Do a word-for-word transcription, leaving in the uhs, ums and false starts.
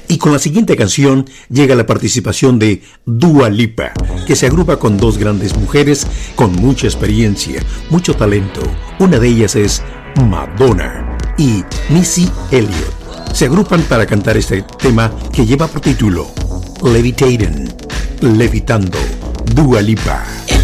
Y con la siguiente canción llega la participación de Dua Lipa, que se agrupa con dos grandes mujeres con mucha experiencia, mucho talento. Una de ellas es Madonna y Missy Elliott. Se agrupan para cantar este tema que lleva por título Levitating, Levitando, Dua Lipa.